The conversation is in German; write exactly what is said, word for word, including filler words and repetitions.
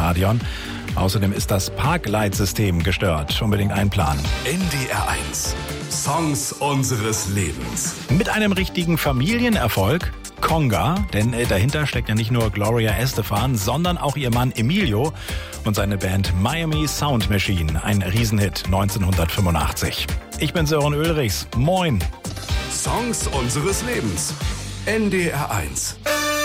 Stadion. Außerdem ist das Parkleitsystem gestört. Unbedingt einplanen. N D R eins. Songs unseres Lebens. Mit einem richtigen Familienerfolg. Conga, denn dahinter steckt ja nicht nur Gloria Estefan, sondern auch ihr Mann Emilio und seine Band Miami Sound Machine. Ein Riesenhit neunzehnhundertfünfundachtzig. Ich bin Sören Ulrichs. Moin. Songs unseres Lebens. N D R eins.